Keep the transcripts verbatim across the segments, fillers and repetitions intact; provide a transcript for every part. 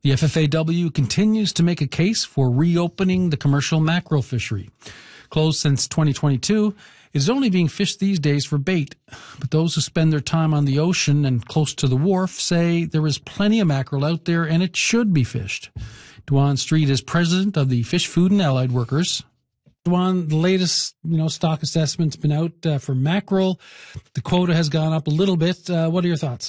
The F F A W continues to make a case for reopening the commercial mackerel fishery. Closed since twenty twenty-two, it is only being fished these days for bait. But those who spend their time on the ocean and close to the wharf say there is plenty of mackerel out there and it should be fished. Duane Street is president of the Fish, Food and Allied Workers. Duane, the latest, you know, stock assessment's been out uh, for mackerel. The quota has gone up a little bit. Uh, what are your thoughts?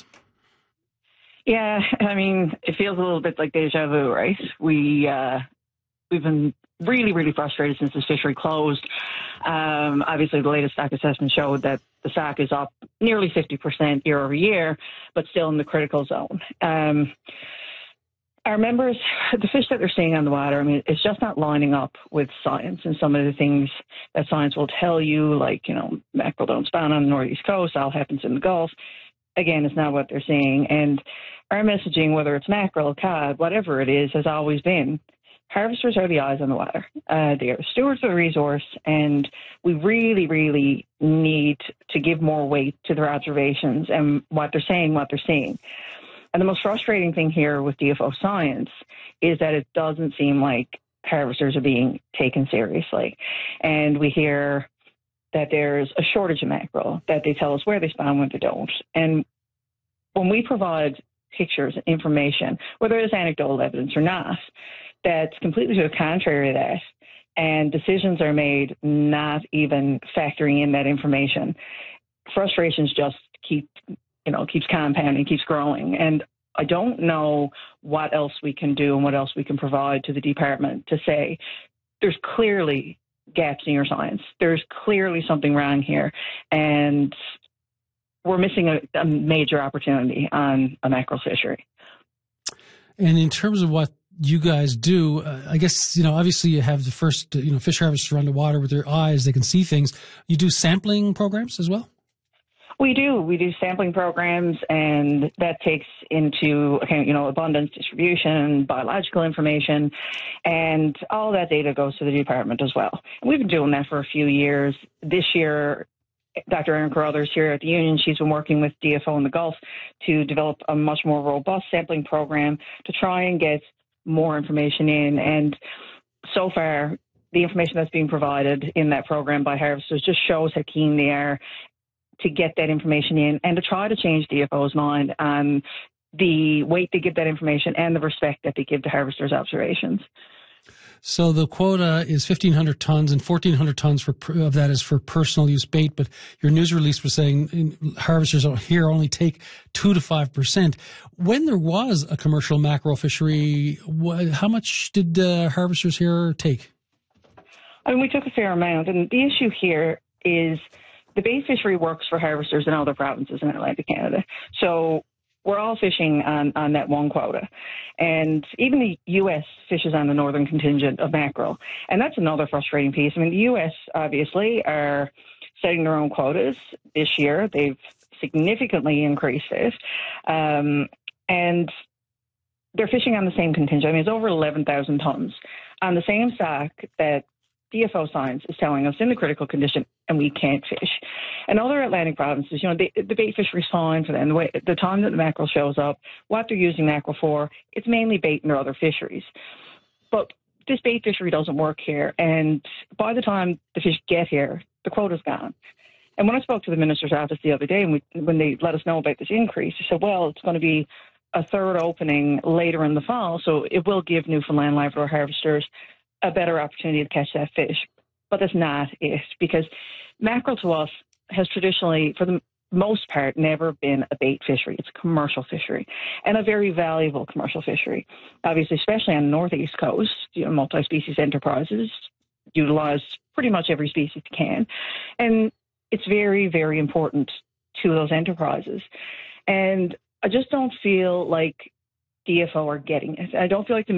Yeah, I mean, it feels a little bit like deja vu, right? We, uh, we've been really, really frustrated since this fishery closed. Um, obviously, the latest stock assessment showed that the stock is up nearly fifty percent year over year, but still in the critical zone. Um, our members, the fish that they're seeing on the water, I mean, it's just not lining up with science and some of the things that science will tell you, like, you know, mackerel don't spawn on the northeast coast, all happens in the Gulf. Again, it's not what they're seeing. And our messaging, whether it's mackerel, cod, whatever it is, has always been, harvesters are the eyes on the water. Uh, they are stewards of the resource, and we really, really need to give more weight to their observations and what they're saying, what they're seeing. And the most frustrating thing here with D F O science is that it doesn't seem like harvesters are being taken seriously. And we hear that there's a shortage of mackerel, that they tell us where they spawn when they don't. And when we provide pictures and information, whether it's anecdotal evidence or not, that's completely to the contrary to that, and decisions are made not even factoring in that information, frustrations just keep, you know, keeps compounding, keeps growing. And I don't know what else we can do and what else we can provide to the department to say there's clearly gaps in your science. There's clearly something wrong here, and we're missing a, a major opportunity on a mackerel fishery. And in terms of what you guys do, uh, I guess, you know, obviously you have the first, you know, fish harvesters underwater with their eyes, they can see things. You do sampling programs as well? We do. We do sampling programs, and that takes into account, you know, abundance, distribution, biological information, and all that data goes to the department as well. And we've been doing that for a few years. This year, Doctor Erin Carruthers here at the Union, she's been working with D F O in the Gulf to develop a much more robust sampling program to try and get more information in. And so far, the information that's being provided in that program by harvesters just shows how keen they are to get that information in and to try to change D F O's mind on the weight they give that information and the respect that they give to harvesters' observations. So the quota is fifteen hundred tons, and fourteen hundred tons for, of that is for personal use bait. But your news release was saying harvesters here only take two to five percent. When there was a commercial mackerel fishery, how much did uh, harvesters here take? I mean, we took a fair amount, and the issue here is the bait fishery works for harvesters in other provinces in Atlantic Canada. So we're all fishing on, on that one quota. And even the U S fishes on the northern contingent of mackerel. And that's another frustrating piece. I mean, the U S obviously are setting their own quotas this year. They've significantly increased it. Um, and they're fishing on the same contingent. I mean, it's over eleven thousand tons on the same stock that D F O science is telling us in the critical condition, and we can't fish. And other Atlantic provinces, you know, they, the bait fishery is fine for them. The, way, the time that the mackerel shows up, what they're using mackerel for, it's mainly bait in their other fisheries. But this bait fishery doesn't work here, and by the time the fish get here, the quota's gone. And when I spoke to the minister's office the other day, and we, when they let us know about this increase, they said, well, it's going to be a third opening later in the fall, so it will give Newfoundland Labrador harvesters a better opportunity to catch that fish. But that's not it, because mackerel to us has traditionally, for the most part, never been a bait fishery. It's a commercial fishery, and a very valuable commercial fishery. Obviously, especially on the northeast coast, you know, multi-species enterprises utilize pretty much every species they can. And it's very, very important to those enterprises. And I just don't feel like D F O are getting it. I don't feel like the